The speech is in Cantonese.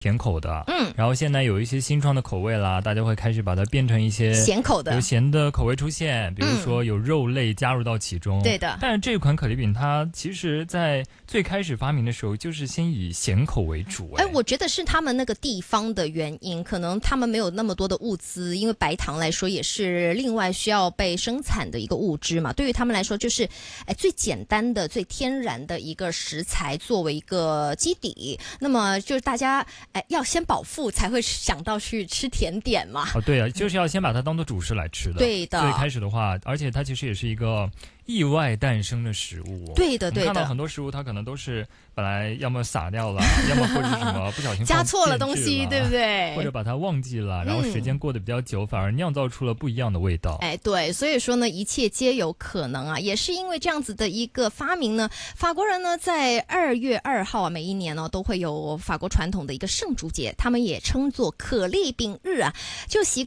甜口的，然后现在有一些新创的口味啦，大家会开始把它变成一些咸口的， 有咸的口味出现，比如说有肉类加入到其中。 对的。 但是这款可丽饼它其实在最开始发明的时候就是先以咸口为主。 我觉得是他们那个地方的原因，可能他们没有那么多的物资，因为白糖来说也是另外需要被生产的一个物质嘛，对于他们来说就是最简单的最天然的一个食材作为一个基底，那么就是大家要先饱腹才会想到去吃甜点嘛。 对啊，就是要先把它当做主食来吃的。 对的。 最开始的话，而且它其实也是一个意外诞生的食物。 对的对的。 看到很多食物它可能都是本来要么洒掉了，要么或者是什么不小心加错了东西，对不对？ 或者把它忘记了，然后时间过得比较久，反而酿造出了不一样的味道。 对，所以说呢，一切皆有可能啊。也是因为这样子的一个发明呢，法国人呢在2月2号啊，每一年呢都会有法国传统的一个圣烛节，他们也称作可丽饼日啊，就习